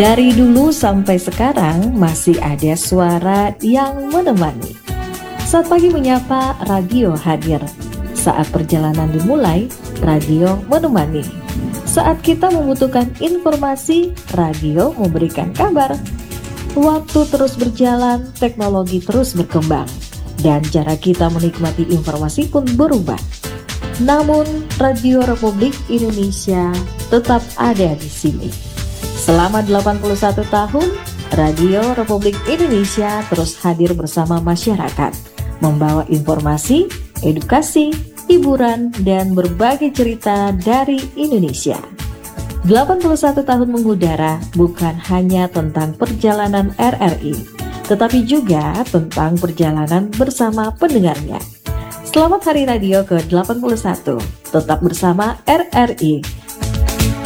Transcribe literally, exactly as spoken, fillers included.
Dari dulu sampai sekarang masih ada suara yang menemani. Saat pagi menyapa, radio hadir. Saat perjalanan dimulai, radio menemani. Saat kita membutuhkan informasi, radio memberikan kabar. Waktu terus berjalan, teknologi terus berkembang, dan cara kita menikmati informasi pun berubah. Namun, Radio Republik Indonesia tetap ada di sini. Selama delapan puluh satu tahun, Radio Republik Indonesia terus hadir bersama masyarakat, membawa informasi, edukasi, hiburan, dan berbagai cerita dari Indonesia. delapan puluh satu tahun mengudara bukan hanya tentang perjalanan R R I, tetapi juga tentang perjalanan bersama pendengarnya. Selamat Hari Radio ke delapan puluh satu, tetap bersama R R I.